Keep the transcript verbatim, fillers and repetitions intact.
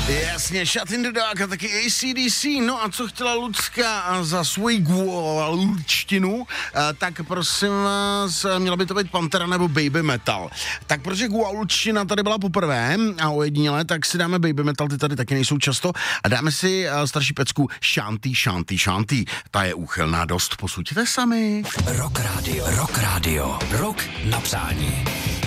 Jasně, Shut in the Dark a taky A C D C. No a co chtěla Lucka za svoji gualčtinu, tak prosím vás, měla by to být Pantera nebo Baby Metal. Tak protože gualčtina tady byla poprvé a ojediněle, tak si dáme Baby Metal, ty tady taky nejsou často, a dáme si starší pecku Shanty, Shanty, Shanty. Ta je úchylná dost, posuďte sami. Rock Radio, Rock Radio, Rock na přání.